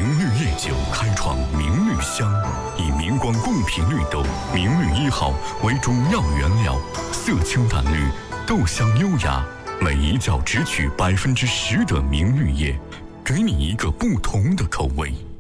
明绿烈酒开创明绿香，以明光贡品绿豆明绿1号为主要原料，色清淡绿，豆香优雅，每一角只取10%的明绿叶，给你一个不同的口味。